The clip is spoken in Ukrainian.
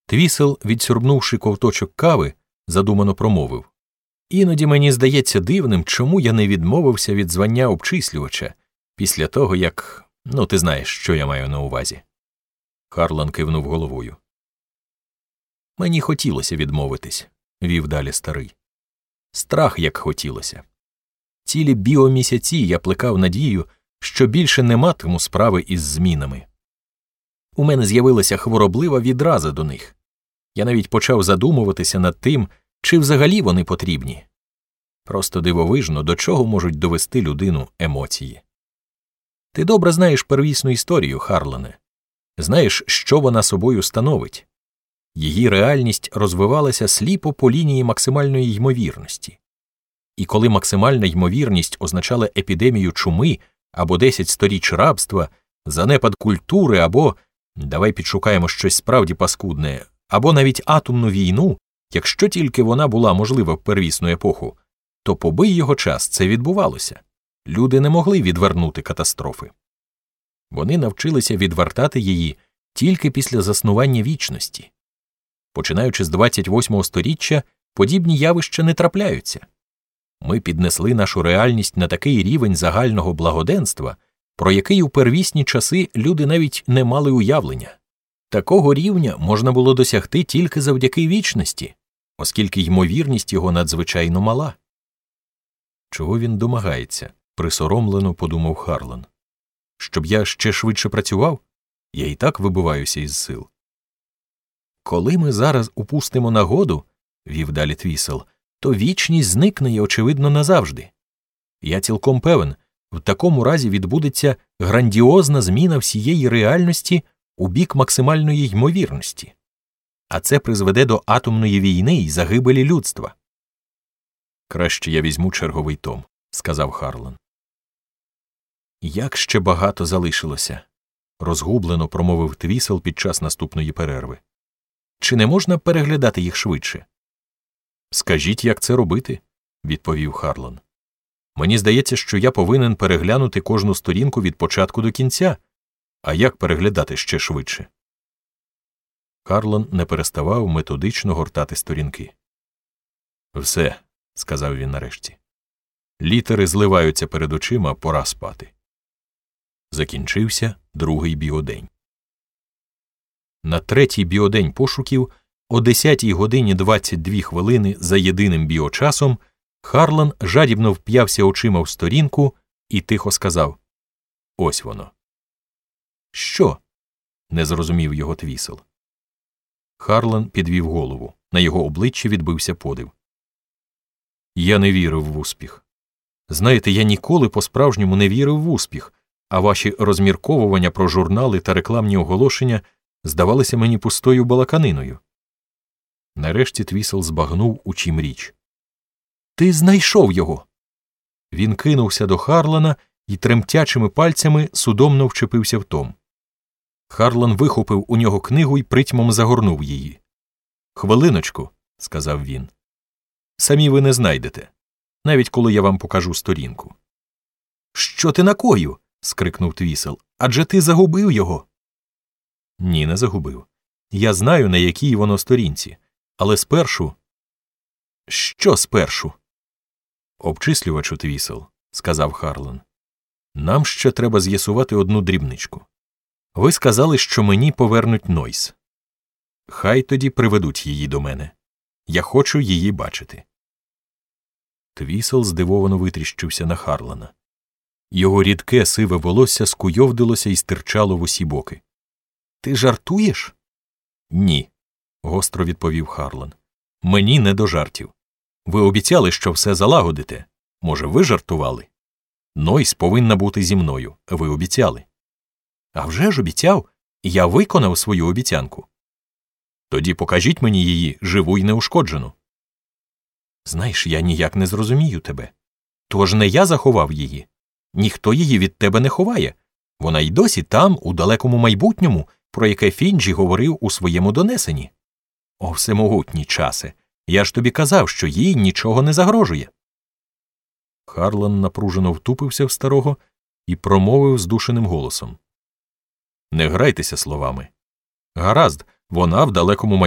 Твісел, відсюрбнувши ковточок кави, задумано промовив. Іноді мені здається дивним, чому я не відмовився від звання обчислювача після того, як… ти знаєш, що я маю на увазі. Харлан кивнув головою. Мені хотілося відмовитись, вів далі старий. Страх, як хотілося. Цілі біомісяці я плекав надію, що більше не матиму справи із змінами. У мене з'явилася хвороблива відраза до них. Я навіть почав задумуватися над тим, чи взагалі вони потрібні. Просто дивовижно, до чого можуть довести людину емоції. Ти добре знаєш первісну історію, Харлане. Знаєш, що вона собою становить. Її реальність розвивалася сліпо по лінії максимальної ймовірності. І коли максимальна ймовірність означала епідемію чуми або 10 сторіч рабства, занепад культури або, давай підшукаємо щось справді паскудне, або навіть атомну війну, якщо тільки вона була можлива в первісну епоху, то побий його час це відбувалося. Люди не могли відвернути катастрофи. Вони навчилися відвертати її тільки після заснування вічності. Починаючи з 28-го сторіччя, подібні явища не трапляються. Ми піднесли нашу реальність на такий рівень загального благоденства, про який у первісні часи люди навіть не мали уявлення. Такого рівня можна було досягти тільки завдяки вічності, оскільки ймовірність його надзвичайно мала. Чого він домагається? Присоромлено подумав Харлан. Щоб я ще швидше працював? Я і так вибиваюся із сил. Коли ми зараз упустимо нагоду, вів далі Твісел, то вічність зникне і, очевидно, назавжди. Я цілком певен, в такому разі відбудеться грандіозна зміна всієї реальності у бік максимальної ймовірності. А це призведе до атомної війни і загибелі людства. Краще я візьму черговий том, сказав Харлан. Як ще багато залишилося, розгублено промовив Твісел під час наступної перерви. Чи не можна переглядати їх швидше? Скажіть, як це робити, відповів Харлан. Мені здається, що я повинен переглянути кожну сторінку від початку до кінця. А як переглядати ще швидше? Харлан не переставав методично гортати сторінки. Все, сказав він нарешті. Літери зливаються перед очима, пора спати. Закінчився другий біодень. На третій біодень пошуків о 10 годині 22 хвилини за єдиним біочасом Харлан жадібно вп'явся очима в сторінку і тихо сказав: «Ось воно». «Що?» – не зрозумів його Твісел. Харлан підвів голову. На його обличчі відбився подив. «Я не вірив в успіх. Знаєте, я ніколи по-справжньому не вірив в успіх, а ваші розмірковування про журнали та рекламні оголошення здавалися мені пустою балаканиною». Нарешті Твісел збагнув, у чим річ. «Ти знайшов його!» Він кинувся до Харлана і тремтячими пальцями судомно вчепився в том. Харлан вихопив у нього книгу і притьмом загорнув її. «Хвилиночку», – сказав він. «Самі ви не знайдете, навіть коли я вам покажу сторінку». «Що ти накоїв?» – скрикнув Твісел. «Адже ти загубив його». «Ні, не загубив. Я знаю, на якій воно сторінці. Але спершу…» «Що спершу?» «Обчислювачу, Твісел», – сказав Харлан. «Нам ще треба з'ясувати одну дрібничку. Ви сказали, що мені повернуть Нойс. Хай тоді приведуть її до мене. Я хочу її бачити». Твісел здивовано витріщився на Харлана. Його рідке сиве волосся скуйовдилося і стирчало в усі боки. «Ти жартуєш?» «Ні», – гостро відповів Харлан. «Мені не до жартів. Ви обіцяли, що все залагодите. Може, ви жартували? Нойс повинна бути зі мною. Ви обіцяли». «А вже ж обіцяв. Я виконав свою обіцянку». «Тоді покажіть мені її живу й неушкоджену». «Знаєш, я ніяк не зрозумію тебе. Тож не я заховав її. Ніхто її від тебе не ховає. Вона й досі там, у далекому майбутньому, про яке Фінджі говорив у своєму донесенні. О, всемогутній часе, я ж тобі казав, що їй нічого не загрожує». Харлан напружено втупився в старого і промовив здушеним голосом: «Не грайтеся словами. Гаразд, вона в далекому майбутньому